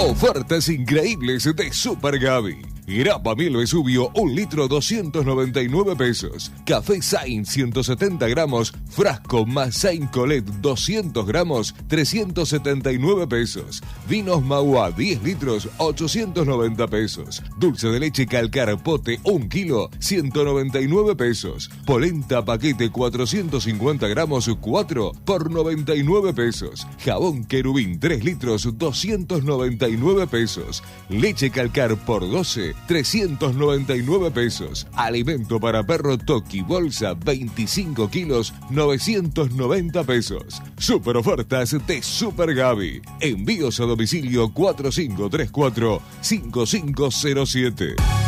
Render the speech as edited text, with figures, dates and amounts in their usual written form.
Ofertas increíbles de Super Gaby. Grapa miel Vesubio, 1 litro 299 pesos. Café Saint 170 gramos, frasco más Saint Colette 200 gramos, 379 pesos. Vinos Mahua 10 litros, 890 pesos. Dulce de leche Calcar Pote 1 kilo, 199 pesos. Polenta paquete 450 gramos, 4 por 99 pesos. Jabón Querubín 3 litros, 299 pesos. Leche Calcar por 12, 399 pesos. Alimento para perro Toki bolsa 25 kilos, 990 pesos. Super ofertas de Super Gaby. Envíos a domicilio 4534-5507.